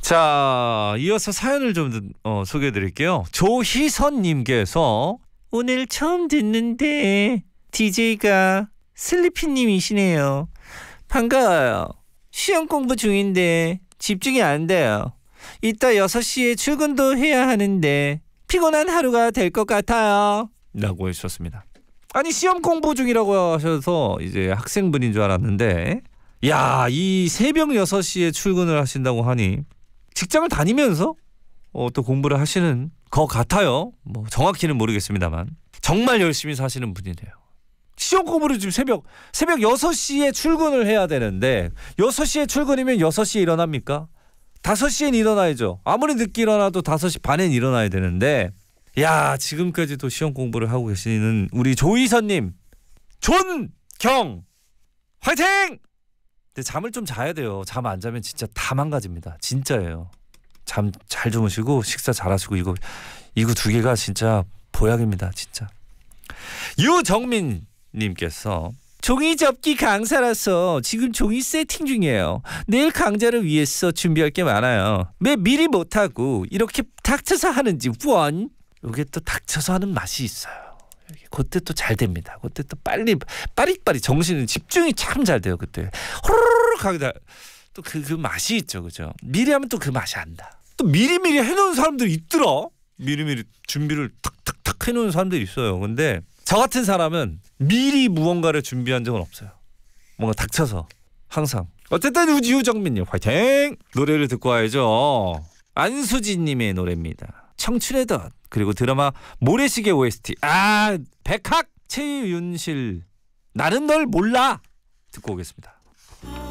자, 이어서 사연을 좀 소개해드릴게요. 조희선님께서 오늘 처음 듣는데 DJ가 슬리피님이시네요. 반가워요. 시험 공부 중인데 집중이 안 돼요. 이따 6시에 출근도 해야 하는데 피곤한 하루가 될 것 같아요. 라고 해주셨습니다. 아니 시험 공부 중이라고 하셔서 이제 학생분인 줄 알았는데 야, 이 새벽 6시에 출근을 하신다고 하니 직장을 다니면서 또 공부를 하시는 것 같아요. 뭐 정확히는 모르겠습니다만 정말 열심히 사시는 분이네요. 시험 공부를 지금 새벽 6시에 출근을 해야 되는데 6시에 출근이면 6시에 일어납니까? 5시엔 일어나야죠. 아무리 늦게 일어나도 5시 반엔 일어나야 되는데 야, 지금까지도 시험 공부를 하고 계시는 우리 조희선님 존경 화이팅! 근데 잠을 좀 자야 돼요. 잠 안 자면 진짜 다 망가집니다. 진짜예요. 잠 잘 주무시고 식사 잘하시고 이거 2개가 진짜 보약입니다. 진짜. 유정민 님께서 종이 접기 강사라서 지금 종이 세팅 중이에요. 내일 강좌를 위해서 준비할 게 많아요. 왜 미리 못하고 이렇게 닥쳐서 하는지 원. 이게 또 닥쳐서 하는 맛이 있어요. 그때 또 잘 됩니다. 그때 또 빠릿빠릿 정신은 집중이 참 잘 돼요. 그때 호로록 하게 또 그 맛이 있죠, 그죠? 미리 하면 또 그 맛이 안다. 또 미리미리 해놓은 사람들이 있더라. 미리미리 준비를 탁탁탁 해놓은 사람들이 있어요. 근데 저 같은 사람은 미리 무언가를 준비한 적은 없어요. 뭔가 닥쳐서 항상. 어쨌든 유정민님 화이팅! 노래를 듣고 와야죠. 안수진님의 노래입니다. 청춘의 덫. 그리고 드라마 모래시계 OST. 백학 최윤실 나는 널 몰라 듣고 오겠습니다.